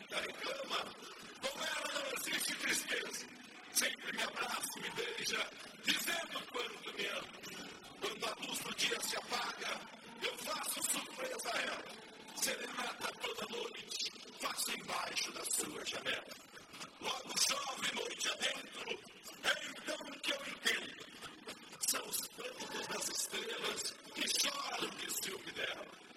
deitar em cama. Com ela não existe tristeza. Sempre me abraça, me beija, dizendo quanto me ama. Quando a luz do dia se apaga, eu faço surpresa a ela. Serenata toda noite, faço embaixo da sua janela. Logo chove noite adentro,